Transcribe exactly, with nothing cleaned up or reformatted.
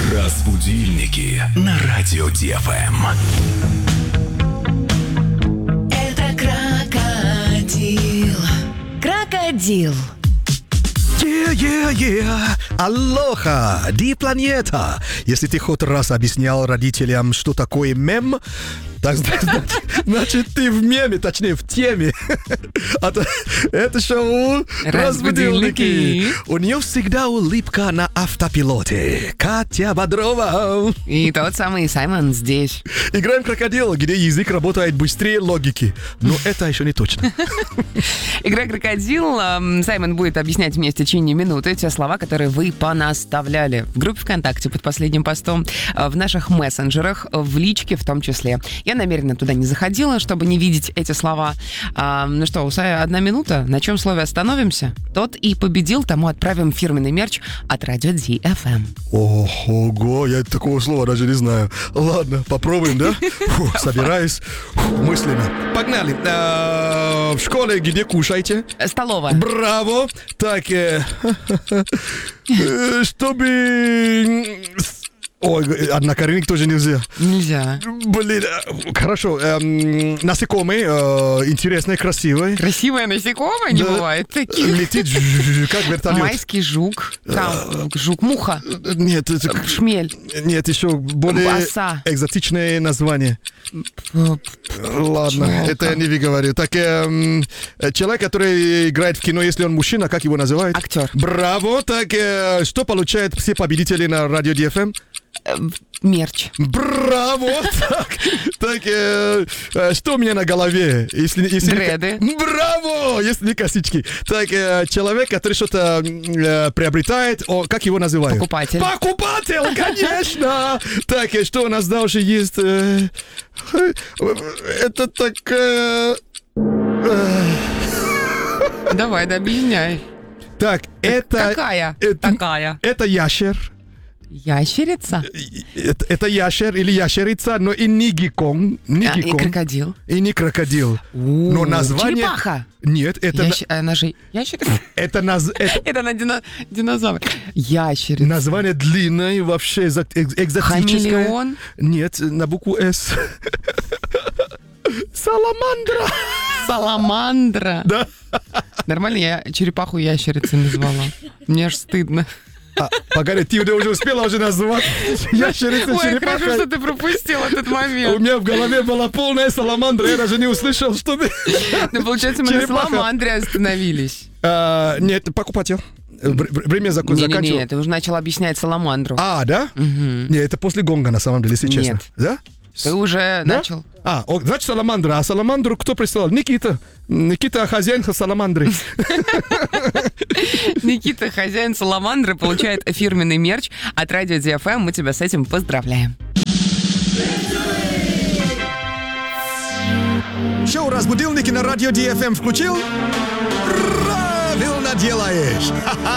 Разбудильники на радио Ди Эф Эм. Это крокодил. Крокодил. Yeah, yeah, yeah. Алоха, Ди Планета. Если ты хоть раз объяснял родителям, что такое мем, так значит, значит ты в меме, точнее в теме. Это шоу «Разбудильники». У нее всегда улыбка на автопилоте. Катя Бодрова. И тот самый Саймон здесь. Играем «Крокодил», где язык работает быстрее логики. Но это еще не точно. Игра «Крокодил». Саймон будет объяснять мне в течение минуты те слова, которые вы понаставляли в группе ВКонтакте под последним постом, в наших мессенджерах, в личке в том числе. Я намеренно туда не заходила, чтобы не видеть эти слова. А, ну что, у Сая одна минута. На чем слове остановимся? Тот и победил, тому отправим фирменный мерч от радио Ди Эф Эм. Ого, я такого слова даже не знаю. Ладно, попробуем, да? Фу, собираюсь фу, мысленно. Погнали. А, в школе где кушаете? Столовая. Браво. Так, э, чтобы... Ой, однокоренник тоже нельзя. Нельзя. Блин, хорошо. Эм, насекомые, э, интересные, красивые. Красивое насекомое не Да. бывает таких. Летит как вертолет. Майский жук. Там, жук-муха. Нет, это... Шмель. Нет, еще более Оса. экзотичное название. Ладно, это я не выговорю. Так, эм, человек, который играет в кино, если он мужчина, как его называют? Актер. Браво. Так, э, что получают все победители на радио Ди Эф Эм? Мерч. Браво! Так, так э, э, что у меня на голове? Если, если Дреды. Не... Браво! Если не косички. Так, э, человек, который что-то э, приобретает, о, как его называют? Покупатель. Покупатель, конечно! Так, э, что у нас дальше есть? Э, э, это так... Э, э. Давай, да объясняй. Так, это... Какая? Это, Такая. это ящер. Ящерица? Это, это ящер или ящерица, но и не геккон. Не А, и геккон. крокодил. И не крокодил. Но название... Черепаха. Нет, это... Ящ... Она же ящерица? Это, наз... это Это на дино... динозавр. Ящерица. название длинное, вообще экзо- экз- экзотическое. Хамелеон? Нет, на букву «С». Саламандра. Саламандра. Да. Нормально, я черепаху ящерицей назвала. Мне аж стыдно. А, погоди, ты уже успела уже назвать ящерицу, Ой, хорошо, черепахой. что ты пропустил этот У момент. меня в голове была полная саламандра, я даже не услышал, что ты... Ну, получается, мы на Черепаха. саламандре остановились. А, нет, покупатель. Вр- Время зак- заканчивается. Не-не-не, ты уже начал объяснять саламандру. А, да? Нет, это после гонга, на самом деле, если честно. Нет. Да? Ты уже Да? начал. А, о, значит, саламандра. А саламандру кто прислал? Никита. Никита, хозяин саламандры. Никита, хозяин саламандры, получает фирменный мерч от радио Ди Эф Эм. Мы тебя с этим поздравляем. Шоу «Разбудилники» на радио Ди Эф Эм включил? Правильно делаешь! Ха-ха!